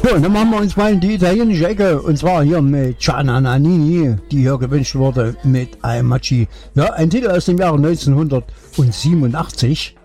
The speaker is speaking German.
So, dann machen wir uns mal in die italienische Ecke. Und zwar hier mit Gianna Nannini, die hier gewünscht wurde mit I Am Machi. Ja, ein Titel aus dem Jahre 1987.